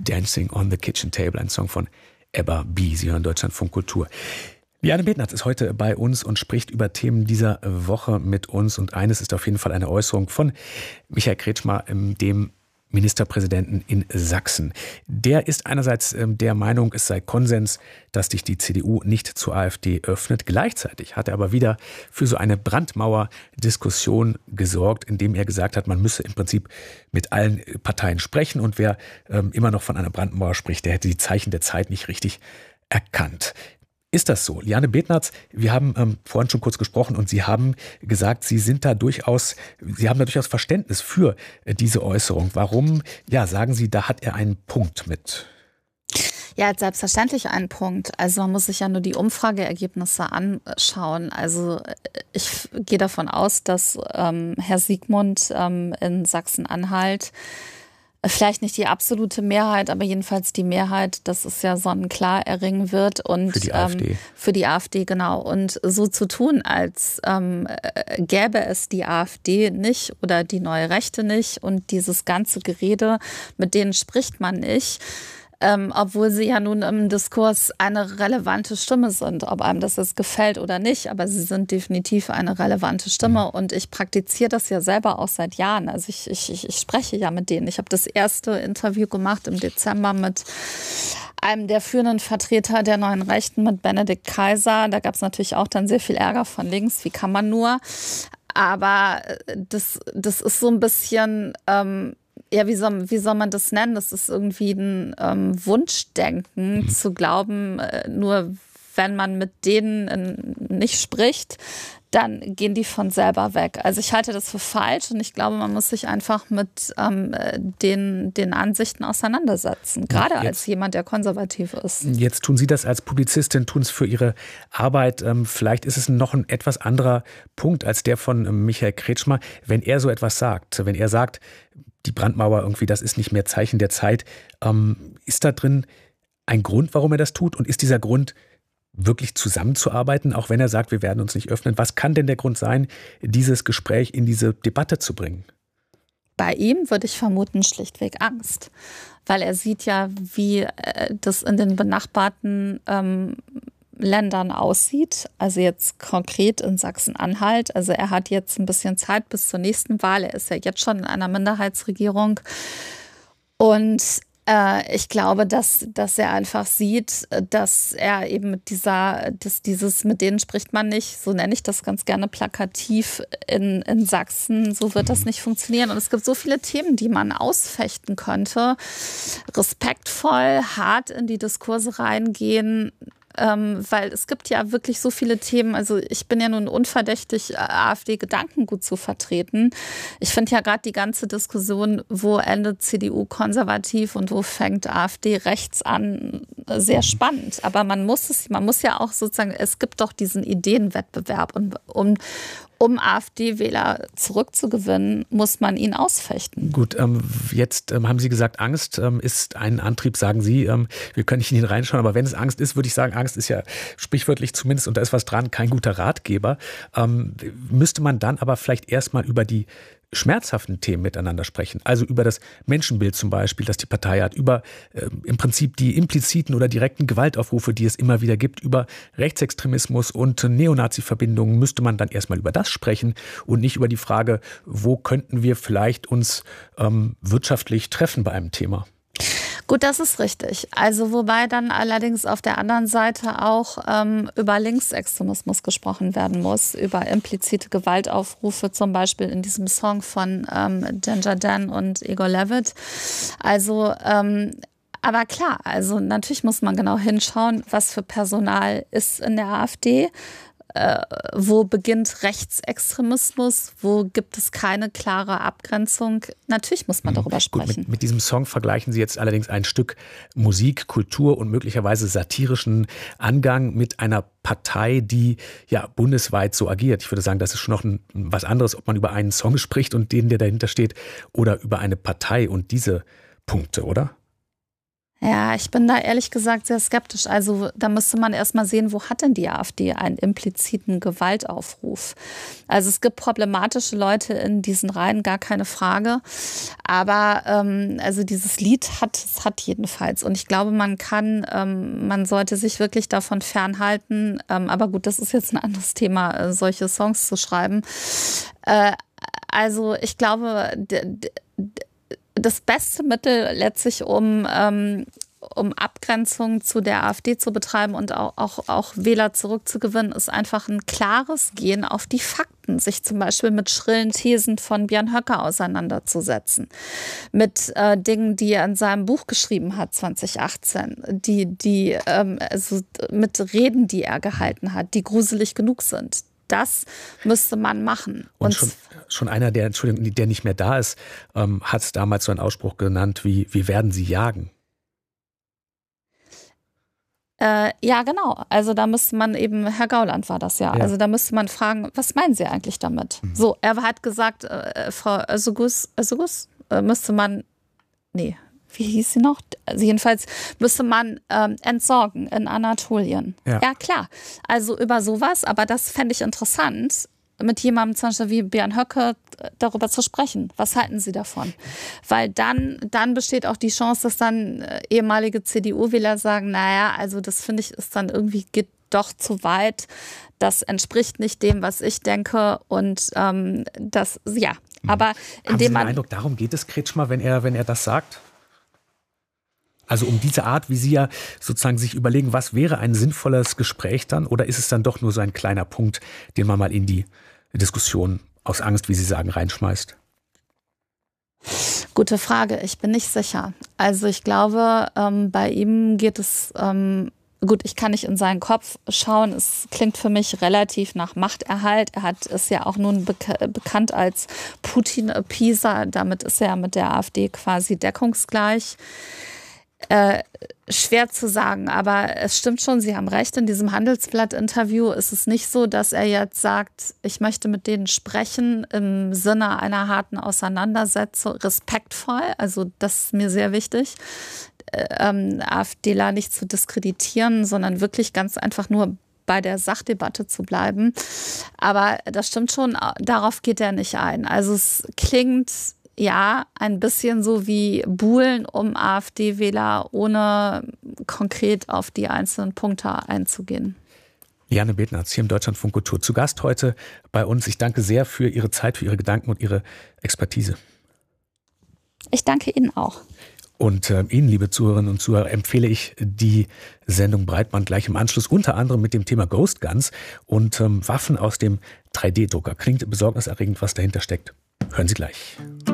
Dancing on the Kitchen Table, ein Song von Ebba B. Sie hören Deutschlandfunk Kultur. Liane Betnarz ist heute bei uns und spricht über Themen dieser Woche mit uns. Und eines ist auf jeden Fall eine Äußerung von Michael Kretschmer, dem Ministerpräsidenten in Sachsen. Der ist einerseits der Meinung, es sei Konsens, dass sich die CDU nicht zur AfD öffnet. Gleichzeitig hat er aber wieder für so eine Brandmauer-Diskussion gesorgt, indem er gesagt hat, man müsse im Prinzip mit allen Parteien sprechen. Und wer immer noch von einer Brandmauer spricht, der hätte die Zeichen der Zeit nicht richtig erkannt. Ist das so? Liane Betnarz, wir haben vorhin schon kurz gesprochen und Sie haben gesagt, Sie haben da durchaus Verständnis für diese Äußerung. Warum, sagen Sie, da hat er einen Punkt mit? Ja, er hat selbstverständlich einen Punkt. Also man muss sich ja nur die Umfrageergebnisse anschauen. Also ich gehe davon aus, dass Herr Siegmund in Sachsen-Anhalt vielleicht nicht die absolute Mehrheit, aber jedenfalls die Mehrheit, das ist ja sonnenklar, erringen wird. Und für die AfD. Für die AfD, genau. Und so zu tun, als gäbe es die AfD nicht oder die Neue Rechte nicht und dieses ganze Gerede, mit denen spricht man nicht. Obwohl sie ja nun im Diskurs eine relevante Stimme sind, ob einem das jetzt gefällt oder nicht, aber sie sind definitiv eine relevante Stimme und ich praktiziere das ja selber auch seit Jahren. Also ich spreche ja mit denen. Ich habe das erste Interview gemacht im Dezember mit einem der führenden Vertreter der Neuen Rechten, mit Benedikt Kaiser. Da gab es natürlich auch dann sehr viel Ärger von links. Wie kann man nur? Aber das ist so ein bisschen... wie soll man das nennen? Das ist irgendwie ein Wunschdenken, zu glauben, nur wenn man mit denen nicht spricht, dann gehen die von selber weg. Also ich halte das für falsch und ich glaube, man muss sich einfach mit den Ansichten auseinandersetzen, gerade als jemand, der konservativ ist. Jetzt tun Sie das als Publizistin, tun es für Ihre Arbeit. Vielleicht ist es noch ein etwas anderer Punkt als der von Michael Kretschmer, wenn er so etwas sagt. Wenn er sagt, die Brandmauer irgendwie, das ist nicht mehr Zeichen der Zeit. Ist da drin ein Grund, warum er das tut? Und ist dieser Grund, wirklich zusammenzuarbeiten, auch wenn er sagt, wir werden uns nicht öffnen? Was kann denn der Grund sein, dieses Gespräch in diese Debatte zu bringen? Bei ihm würde ich vermuten, schlichtweg Angst. Weil er sieht ja, wie das in den benachbarten Ländern aussieht, also jetzt konkret in Sachsen-Anhalt. Also er hat jetzt ein bisschen Zeit bis zur nächsten Wahl. Er ist ja jetzt schon in einer Minderheitsregierung. Und ich glaube, dass er einfach sieht, dass er eben mit mit denen spricht man nicht, so nenne ich das ganz gerne plakativ in Sachsen, so wird das nicht funktionieren. Und es gibt so viele Themen, die man ausfechten könnte, respektvoll, hart in die Diskurse reingehen, weil es gibt ja wirklich so viele Themen. Also ich bin ja nun unverdächtig, AfD-Gedankengut zu vertreten. Ich finde ja gerade die ganze Diskussion, wo endet CDU konservativ und wo fängt AfD rechts an, sehr spannend. Aber man muss ja auch sozusagen, es gibt doch diesen Ideenwettbewerb und um AfD-Wähler zurückzugewinnen, muss man ihn ausfechten. Gut, jetzt haben Sie gesagt, Angst ist ein Antrieb, sagen Sie. Wir können nicht in ihn reinschauen, aber wenn es Angst ist, würde ich sagen, Angst ist ja sprichwörtlich zumindest, und da ist was dran, kein guter Ratgeber. Müsste man dann aber vielleicht erstmal über die schmerzhaften Themen miteinander sprechen. Also über das Menschenbild zum Beispiel, das die Partei hat, über im Prinzip die impliziten oder direkten Gewaltaufrufe, die es immer wieder gibt, über Rechtsextremismus und Neonazi-Verbindungen, müsste man dann erstmal über das sprechen und nicht über die Frage, wo könnten wir vielleicht uns wirtschaftlich treffen bei einem Thema. Gut, das ist richtig. Also wobei dann allerdings auf der anderen Seite auch über Linksextremismus gesprochen werden muss, über implizite Gewaltaufrufe, zum Beispiel in diesem Song von Danger Dan und Igor Levit. Also aber klar, also natürlich muss man genau hinschauen, was für Personal ist in der AfD. Wo beginnt Rechtsextremismus? Wo gibt es keine klare Abgrenzung? Natürlich muss man darüber sprechen. Gut, mit diesem Song vergleichen Sie jetzt allerdings ein Stück Musik, Kultur und möglicherweise satirischen Angang mit einer Partei, die ja bundesweit so agiert. Ich würde sagen, das ist schon noch was anderes, ob man über einen Song spricht und den, der dahinter steht, oder über eine Partei und diese Punkte, oder? Ja, ich bin da ehrlich gesagt sehr skeptisch. Also da müsste man erstmal sehen, wo hat denn die AfD einen impliziten Gewaltaufruf? Also es gibt problematische Leute in diesen Reihen, gar keine Frage. Aber also dieses Lied hat jedenfalls. Und ich glaube, man sollte sich wirklich davon fernhalten. Aber gut, das ist jetzt ein anderes Thema, solche Songs zu schreiben. Also ich glaube, das beste Mittel letztlich, um Abgrenzung zu der AfD zu betreiben und auch Wähler zurückzugewinnen, ist einfach ein klares Gehen auf die Fakten, sich zum Beispiel mit schrillen Thesen von Björn Höcke auseinanderzusetzen, mit Dingen, die er in seinem Buch geschrieben hat 2018, also mit Reden, die er gehalten hat, die gruselig genug sind. Das müsste man machen. Und schon einer, der nicht mehr da ist, hat damals so einen Ausspruch genannt wie, wir werden sie jagen. Ja, genau. Also da müsste man eben, Herr Gauland war das ja. Also da müsste man fragen, was meinen Sie eigentlich damit? Mhm. So, er hat gesagt, Frau Özügus müsste man, wie hieß sie noch? Also jedenfalls müsste man entsorgen in Anatolien. Ja, klar. Also über sowas, aber das fände ich interessant, mit jemandem zum Beispiel wie Björn Höcke darüber zu sprechen. Was halten Sie davon? Weil dann besteht auch die Chance, dass dann ehemalige CDU-Wähler sagen, naja, also das finde ich ist dann irgendwie geht doch zu weit. Das entspricht nicht dem, was ich denke. Und das, ja. Aber indem Haben Sie den Eindruck, darum geht es Kretschmer, wenn er das sagt? Also um diese Art, wie Sie ja sozusagen sich überlegen, was wäre ein sinnvolles Gespräch dann? Oder ist es dann doch nur so ein kleiner Punkt, den man mal in die Diskussion aus Angst, wie Sie sagen, reinschmeißt? Gute Frage. Ich bin nicht sicher. Also ich glaube, bei ihm geht es, gut, ich kann nicht in seinen Kopf schauen. Es klingt für mich relativ nach Machterhalt. Er ist ja auch nun bekannt als Putin-Appeaser. Damit ist er mit der AfD quasi deckungsgleich. Schwer zu sagen, aber es stimmt schon, Sie haben recht, in diesem Handelsblatt-Interview ist es nicht so, dass er jetzt sagt, ich möchte mit denen sprechen im Sinne einer harten Auseinandersetzung, respektvoll, also das ist mir sehr wichtig, AfDler nicht zu diskreditieren, sondern wirklich ganz einfach nur bei der Sachdebatte zu bleiben. Aber das stimmt schon, darauf geht er nicht ein. Also es klingt ja ein bisschen so wie Buhlen um AfD-Wähler, ohne konkret auf die einzelnen Punkte einzugehen. Liane Betnarz hier im Deutschlandfunk Kultur zu Gast heute bei uns. Ich danke sehr für Ihre Zeit, für Ihre Gedanken und Ihre Expertise. Ich danke Ihnen auch. Und Ihnen, liebe Zuhörerinnen und Zuhörer, empfehle ich die Sendung Breitband gleich im Anschluss, unter anderem mit dem Thema Ghost Guns und Waffen aus dem 3D-Drucker. Klingt besorgniserregend, was dahinter steckt. Hören Sie gleich.